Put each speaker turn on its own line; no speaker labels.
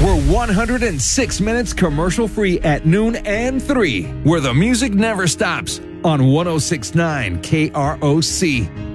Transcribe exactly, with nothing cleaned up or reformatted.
We're one hundred six minutes commercial-free at noon and three, where the music never stops on one oh six point nine K R O C.